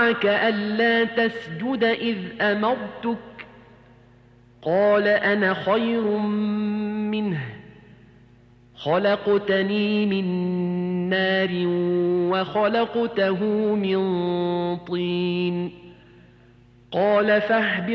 منعك ألا تسجد إذ أمرتك؟ قال أنا خير منه، خلقتني من نار وخلقته من طين. قال فاهبط